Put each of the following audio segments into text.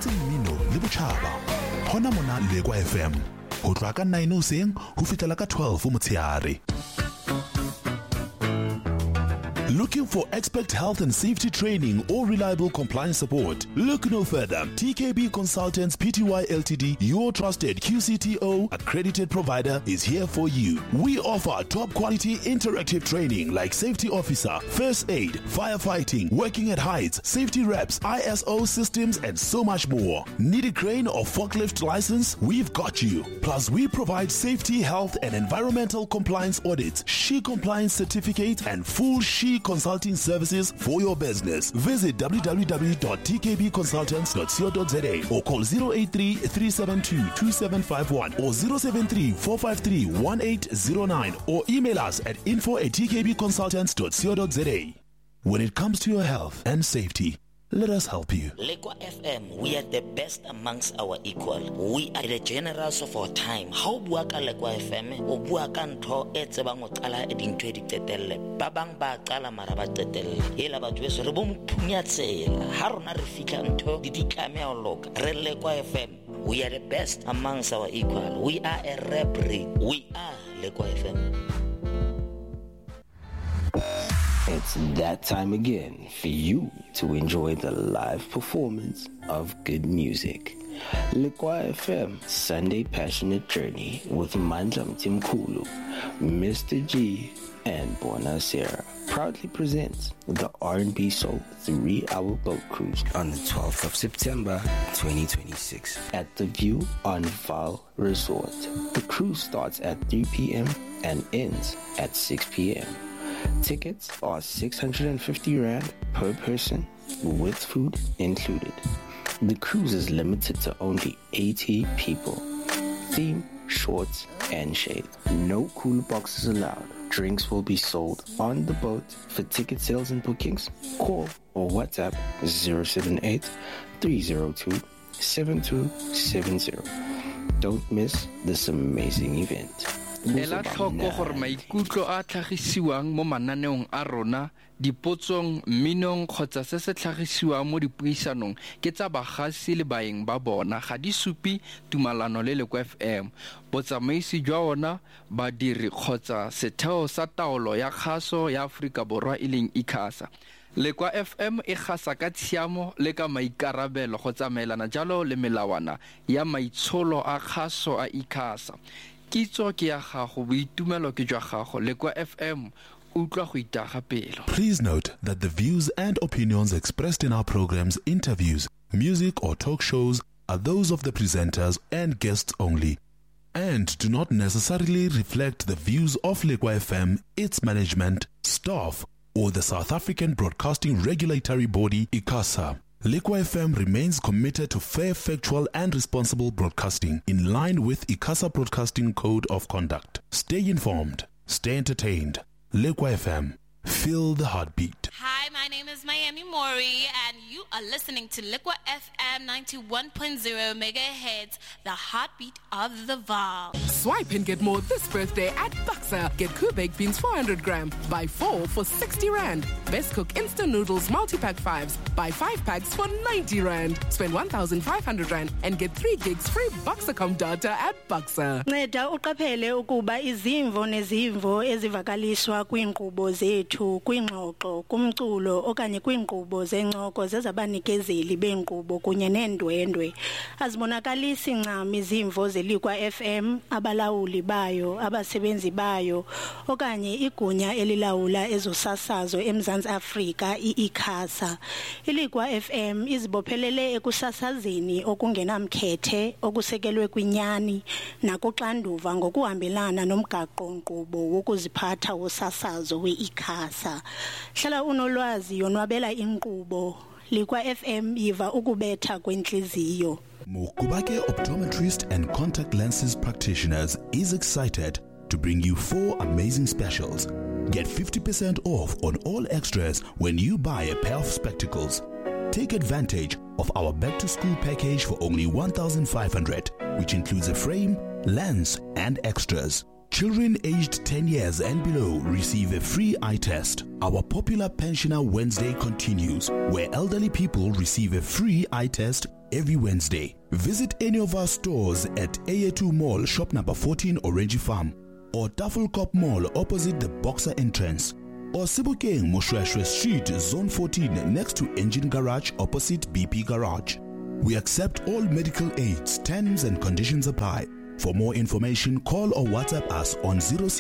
tletse mmino le botjhaba hona mona Lekwa FM ho tloha ka 9 hoseng ho fihlela ka 12 motsheare. Looking for expert health and safety training or reliable compliance support? Look no further. TKB Consultants Pty Ltd, your trusted QCTO accredited provider, is here for you. We offer top quality interactive training like safety officer, first aid, firefighting, working at heights, safety reps, ISO systems, and so much more. Need a crane or forklift license? We've got you. Plus, we provide safety, health, and environmental compliance audits, SHE compliance certificate, and full SHE consulting services for your business. Visit www.tkbconsultants.co.za or call 083-372-2751 or 073-453-1809 or email us at info@tkbconsultants.co.za. When it comes to your health and safety, let us help you. Lekwa FM, we are the best amongst our equal. We are the generals of our time. How bua ka Lekwa FM, o bua ka ntho e tsebang o qala e dintho e di qetelle. Ba bang ba qala mara ba qetelle. Hela batho beso re bo mphunya tsela. Ha rona re fihla ntho di tlameha ho loka. Re Lekwa FM, we are the best amongst our equal. We are a rap breed. We are Lekwa FM. It's that time again for you to enjoy the live performance of good music. Lekwa FM Sunday Passionate Journey with Mandla Mtimkulu, Mr. G, and Bona Sarah proudly presents the R&B Soul 3-hour boat cruise on the 12th of September 2026 at the View on Val Resort. The cruise starts at 3 p.m. and ends at 6 p.m. Tickets are 650 Rand per person with food included. The cruise is limited to only 80 people. Theme, shorts, and shade. No cooler boxes allowed. Drinks will be sold on the boat. For ticket sales and bookings, call or WhatsApp 078-302-7270. Don't miss this amazing event. Ela tlhoko gore maikutlo a tlhagisiwang mo mananeong a rona dipotsong minong kgotsa se se tlhagisiwang mo dipuisanong ke tsa bagasi le baeng ba bona ga di supi tumalano le Lekwa FM botsamaisi jwa ona badiri kgotsa setheo sa taolo ya kgaso ya Afrika Borwa ileng ICASA. Lekwa FM e gasa ka tshiamo le ka maikarabelo go tsamaelana jalo le melawana ya maitsholo a kgaso a ICASA. Kitso ke ya gago boitumelo ke jwa gago Lekwa FM utlwa go itaga pelo. Please note that the views and opinions expressed in our programs, interviews, music or talk shows are those of the presenters and guests only and do not necessarily reflect the views of Lekwa FM, its management, staff or the South African Broadcasting Regulatory Body ICASA. Lekwa FM remains committed to fair, factual and responsible broadcasting in line with ICASA Broadcasting Code of Conduct. Stay informed, stay entertained. Lekwa FM, feel the heartbeat. Hi, my name is Miami Mori and you are listening to Lekwa FM 91.0 megahertz, the heartbeat of the Vaal. Swipe and get more this birthday at Buxa. Get Kubek beans 400 gram. Buy 4 for 60 Rand. Best Cook instant noodles multi-pack 5s. Buy 5 packs for 90 Rand. Spend 1,500 Rand and get 3 gigs free Buxacom data at Buxa. Nceda uqaphele ukuba izimvo nezimvo ezivakalishwa kwiinkqubo zethu kwingxoxo kumculo okanye kwiinkqubo zencoko zezabanikezeli beenkqubo kunye neendwendwe azibonakalisi ncam izimvo zeLekwa FM abalawuli bayo abasebenzi bayo okanye igunya elilawula ezosasazo eMzantsi Afrika iICASA. iLekwa FM izibophelele ekusasazeni okungenamkhethe okusekelwe kwinyani nakuxanduva ngokuhambelana nomgaqo-nkqubo wokuziphatha wosasazo we-ICASA. Hlala unolwazi yonwabela inkqubo. Lekwa FM yiva ukubetha kwenhliziyo. Mukubake Optometrist and Contact Lenses Practitioners is excited to bring you 4 amazing specials. Get 50% off on all extras when you buy a pair of spectacles. Take advantage of our back-to-school package for only 1,500, which includes a frame, lens, and extras. Children aged 10 years and below receive a free eye test. Our popular Pensioner Wednesday continues, where elderly people receive a free eye test every Wednesday. Visit any of our stores at AA2 Mall, shop number 14, Orange Farm, or Tafelkop Mall opposite the Boxer entrance, or Sebokeng Moshweshwe Street, Zone 14, next to Engine Garage opposite BP Garage. We accept all medical aids. Terms and conditions apply. For more information, call or WhatsApp us on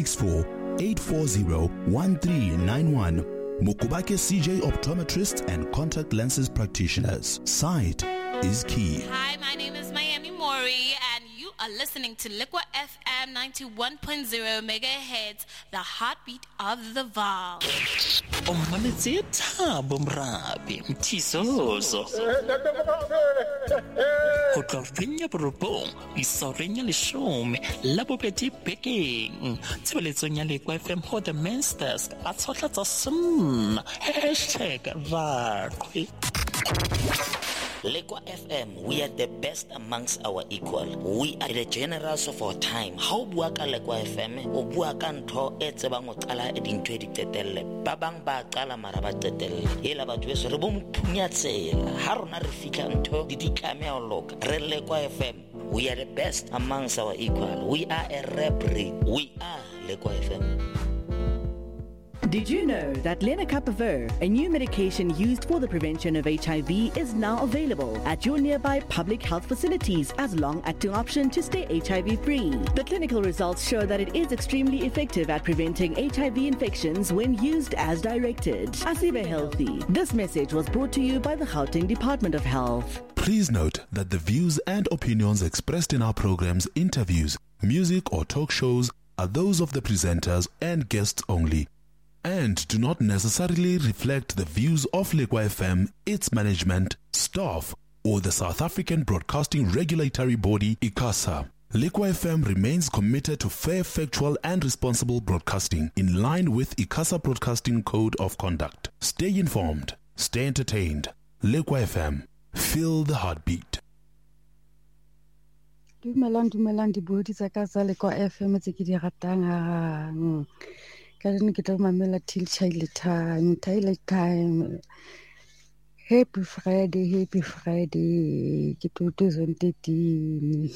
064-840-1391. Mukubake CJ Optometrists and Contact Lenses Practitioners. Sight is key. Hi, my name is Miami Mori, and you are listening to Liquid FM 91.0 megahertz, the heartbeat of the Vaal. Umametsi Thabo Mrabi Mtizozo Hotlorenya Borobong Isorenya Leshome Labopeti Peking Tshebeletso Liquid FM ho the Masters a tshotlatsa simma #Vaqwi. Liquid FM, we are the best amongst our equal. We are the generals of our time. How bua ka Liquid FM o bua ka ntho e tsebang o qala e dintho di tetelle. Ba bang ba qala mara ba tetelle. Hela batho beso re bo mphunya tsela. Ha rona re fitla ntho di tlameha o loka. Re Liquid FM, we are the best amongst our equal. We are a rap breed. We are Liquid FM. Did you know that Lenacapavir, a new medication used for the prevention of HIV, is now available at your nearby public health facilities as long-acting option to stay HIV-free? The clinical results show that it is extremely effective at preventing HIV infections when used as directed. Asibe Healthy. This message was brought to you by the Gauteng Department of Health. Please note that the views and opinions expressed in our programs, interviews, music or talk shows are those of the presenters and guests only, and do not necessarily reflect the views of Liquid FM, its management, staff, or the South African Broadcasting Regulatory Body, ICASA. Liquid FM remains committed to fair, factual, and responsible broadcasting in line with ICASA Broadcasting Code of Conduct. Stay informed, stay entertained. Liquid FM, feel the heartbeat. Dumelang di tsa ka tsa Liquid FM tse ke di ratang. Ka dine ke tla mamela till child time. Happy Friday ke 2013.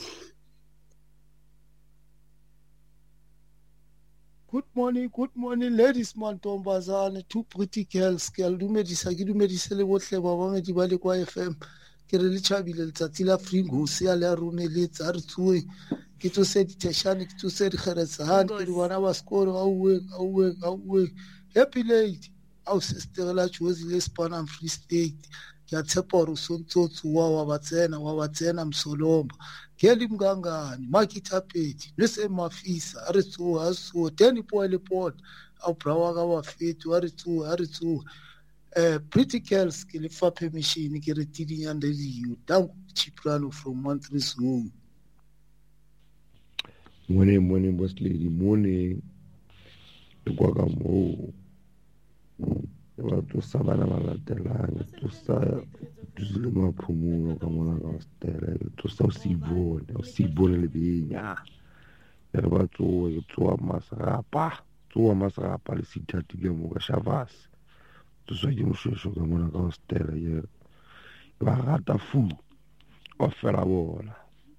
Good morning ladies mantombazane, two pretty girls. Ke a le dumedisa le bohle ba bamedi ba Liquid FM. Ke re le tšhabile letsatsi la Fringosi a le a rone le tsa re tsoe ke tso se diteshane ke tso se di kgeretsane ke di bona ba sekolo auweng happy lady au sister la Jozi le Spanam Free State ke a tshepa gore o sontse o tsoa wa ba tsena Msolomba ke le mngangane makithapeti le se mafisa a re tsoa teni po le pot au brawa ka ba fetu a re tsoa pretty girls ke le fa permission ke re tidinyang le you down Chiprano from Montrose home. Morning boss lady, morning kwa ka mo ba to sabana ba latelang to sa dizile mo phumulo ka mona ka stele to sa sibone le benya re ba tsoa masrapa le sithati ke mo ka shavas to sa ke moshosho ka mona ka stele ye ba rata fu o fela bona.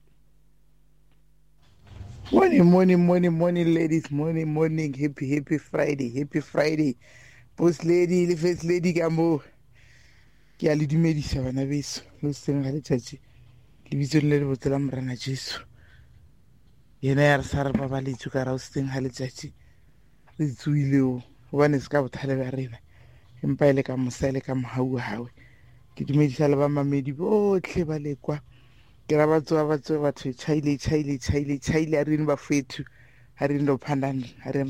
Morning, ladies. Morning. Happy Friday. Boss lady, le first lady ka mo. Ke a le dumedisa bana beso. Lo seng ga letsatsi. Le bitso le botsela morana Jesu. Yena ya re sa re ba letso ka ra o seng ga letsatsi. Re tsuile o. Bana se ka bothale ba rena. Empa ile ka mosele ka mohaue. Ke dumedisa le ba mamedi botlhe ba le kwa. Ke ra batsoa batho chaile a rene ba fethu a rene ro phandana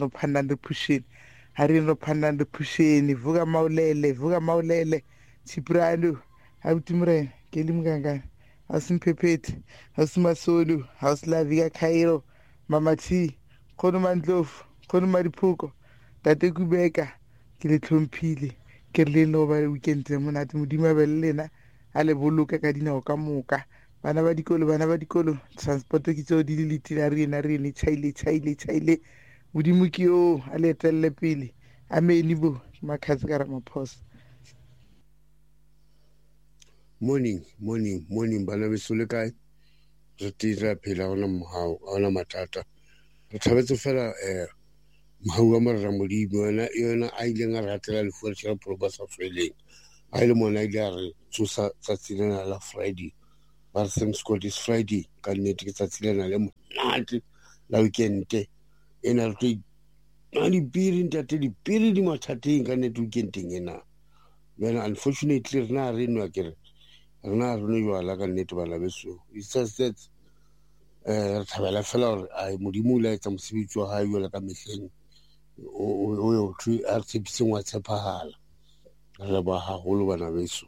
re pusheni vuka maulele Chiprano abutimre ke limganga asimphephethi asimasolu hauslaviga Cairo mama T khono mandlofu khono madiphuko tate kubeka ke le tlhomphile ke re le no ba weekend monate modimo ba le lena a le boloka ka dinao ka moka bana ba dikolo transport ke tso di litila rene chaile modimo ke o a le etelle pele ameni bo makhatsi ka Ramaphosa. Morning bana beso le kae re tira phela gona mohau a ona matata re thabetse fela mohau a morara modimo yona a ileng a ratela lefu le tshela proba sa feleng a ile mona ile a re tsosa tsatsi lena la Friday ba re thanks God is Friday ka nnete ke tsatsi lena le monate la weekend ena re tlo na dipiri ntate dipiri di mathateng ka nnete weekendeng ena then unfortunately rena re nwa kere rena re no jwala ka nnete bana beso it's just that re thabela fela gore a modimo o la etsa mosebetsi wa hae jwala ka mehleng o yo thwe a re tshepiseng wa tshepahala re leboha haholo bana beso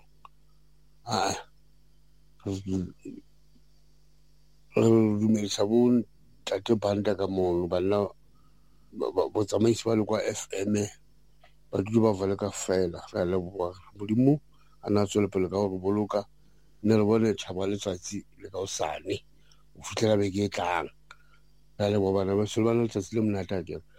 re dumedisa bo ntate Banda ka mono banna botsamaisi ba le kwa FM ba dule ba vale ka fela re a leboha modimo a na tswele pele ka gore boloka ne re bone tšhaba letsatsi le ka osane o fitlhela beke e tlang re a leboha bana ba sele ba na letsatsi le monate a kere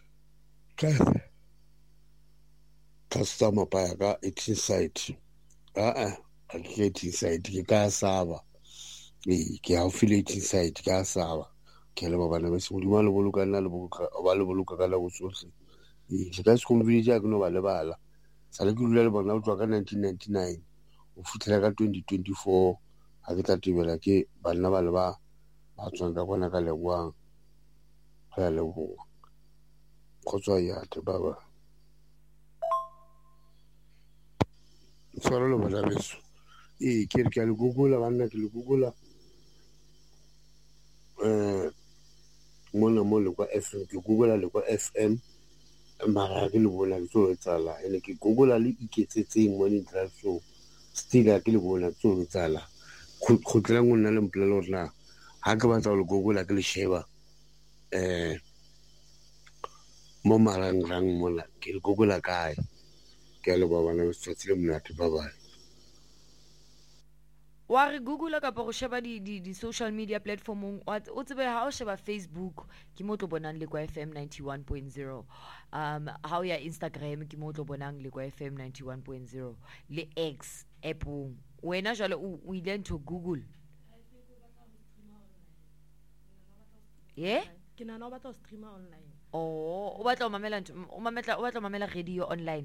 ka se tsa mapaya ka 18 side a ke 18 side ke ka saba ke haufi le 18 side ka saba ke le ba bana ba se modimo le boloka nna le boloka ka la botsohle ke ka se convince ya ke no ba lebala sale ke dula le bona o tswa ka 1999 o fitlhela ka 2024 ha ke tla tebela ke banna ba le ba tswang ka bona ka leboang ga ya leboa kgotswa ya te baba tswara lo bana beso ke re ke a le google banna ke le google mona mo le kwa FM ke google le kwa FM mara ke le bona ke tlo etsala ene ke google le iketsetseng morning drive show still ke le bona ke tlo etsala go tla go nna le mpolelo rena ha ke batla go le google ke le sheba mo marangrang mona ke le google kae ke le ba bana se tsile monate ba bana wa re google ka go sheba di social media platformong o tsebe ha o sheba Facebook ke mo tlo bonang le kwa FM 91.0 ha o ya Instagram ke mo tlo bonang le kwa FM 91.0 le X appong wena jalo o ile to Google ke nana o batla o streamer online o batla o mamela radio online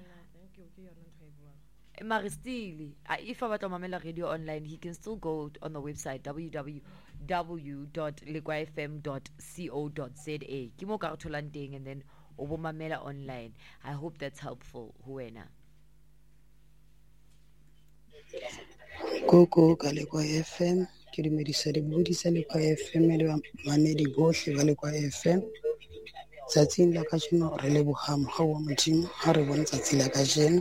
Mari still, if I want to radio online, he can still go on the website www.liquafm.co.za. Kimo kartulanding and then obomamela online. I hope that's helpful. Huena. Koko Kalekwa FM, Kirimedisa de Budisa Lekwa FM, Mamedi Boshi Valekwa FM. Satin Lakashino, Relebuham, Hawa Majim, Haribon Satila Kajen.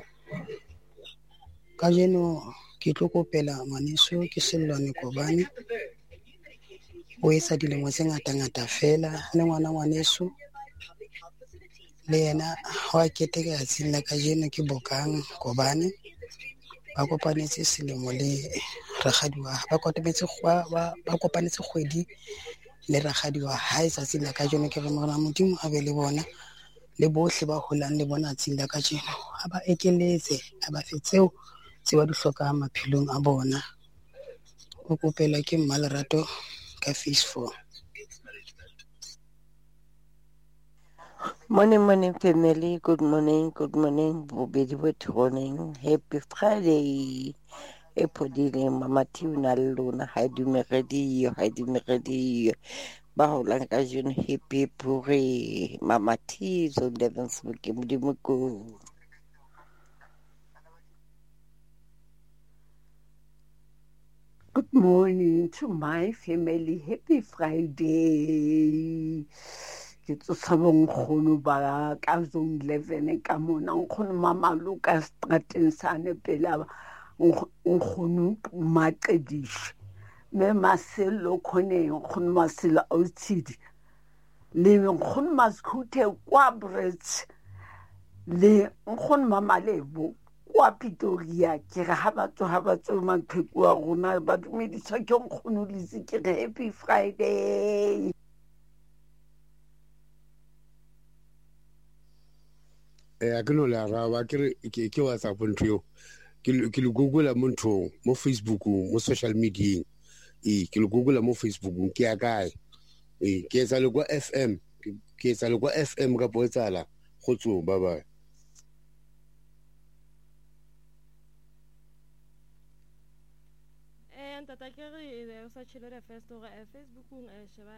Kajeno ke tlo kopela maneso ke sellwane Kobane o etsa dilemo tse ngata fela le ngwana ngwaneso le yena wa keteka tsela kajeno ke Bokang Kobane ba kopanetse selemo le ragadiwa ba kopanetse kgwedi le ragadiwa ha etsa tsela kajeno ke re mona modimo a be le bona le bohle ba holang le bona tsela kajeno a ba ekeletse a ba fetseo tse ba di hloka maphelong a bona o kopela ke Mmalerato ka Fish 4. Morning family, good morning bobedi bo morning, happy Friday e podile mama Tina le lona ha dumeredi ba holang ka jone happy pure mama T so Devon's ke modimo ko. Good morning to my family. Happy Friday. Ke tsabong khono ba ka zone 11 ka mona khono mama Lucas strateng sane pela khono maqedish me maselo khone khono masela outside le khono maskute kwa brets le khono mama lebo wa Pretoria ke re ha batho maqheku wa rona ba dumedisa ke nkgono le ke re happy Friday a ke no le araba ke WhatsApp ntho ke le google mo nthong mo Facebook mo social media ke le google mo Facebook ke ya kae ke etsa le kwa FM ke etsa le kwa FM ka poetsala go tso bye bye. ntata ke re o sa tšhele re first gore Facebook sheba